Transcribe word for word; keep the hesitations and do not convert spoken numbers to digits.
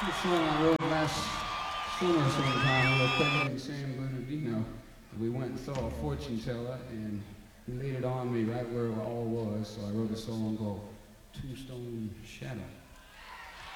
This song I wrote last summer sometime. We were playing in San Bernardino. We went and saw a fortune teller, and he laid it on me right where it all was. So I wrote a song called Tombstone Shadow.